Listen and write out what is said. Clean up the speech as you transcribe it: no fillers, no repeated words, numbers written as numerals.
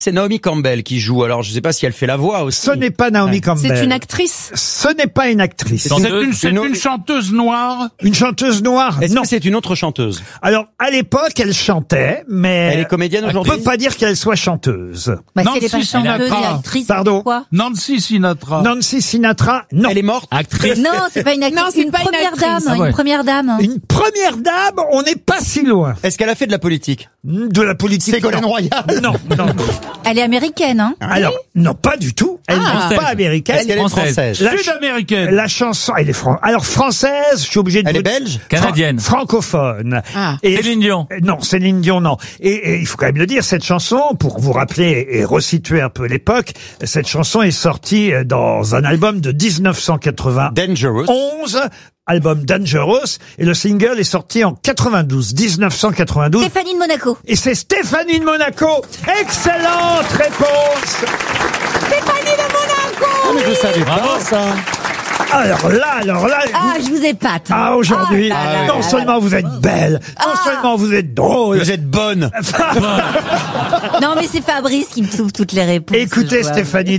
C'est Naomi Campbell qui joue. Alors, je sais pas si elle fait la voix aussi. Ce n'est pas Naomi Campbell. C'est une actrice. Ce n'est pas une actrice. C'est une chanteuse noire. Une chanteuse noire. Est-ce Non. que c'est une autre chanteuse? Alors, à l'époque, elle chantait, mais... Elle est comédienne on aujourd'hui? peut pas dire qu'elle soit chanteuse. Bah, Nancy si elle est pas chanteuse Sinatra. et actrice. Pardon. Quoi? Nancy Sinatra. Nancy Sinatra, non. Elle est morte? Actrice. Non, c'est pas une actrice. Non, c'est une pas une première actrice. dame. Ah ouais. Une première dame. Une première dame, on n'est pas si loin. Est-ce qu'elle a fait de la politique? De la politique. Ségolène non. Royal? Non, non. Elle est américaine, hein? Alors, non, pas du tout. Elle n'est pas américaine. Est-ce qu'elle est française? La, Sud-américaine. la chanson, elle est alors française, je suis obligé de Elle vous est belge? Canadienne. francophone. Ah. Et- Céline Dion. Non, Céline Dion, non. Et il faut quand même le dire, cette chanson, pour vous rappeler et resituer un peu l'époque, cette chanson est sortie dans un album de 1991, Dangerous. album Dangerous, et le single est sorti en 1992. Stéphanie de Monaco. Et c'est Stéphanie de Monaco. Excellente réponse. Stéphanie de Monaco! Ah, mais je savais pas ça. Alors là. Ah, je vous épate. Ah, aujourd'hui, Ah là là non là seulement vous êtes belle, non seulement vous êtes drôle. Vous êtes bonne. Non, mais c'est Fabrice qui me trouve toutes les réponses. Écoutez, je vois. Stéphanie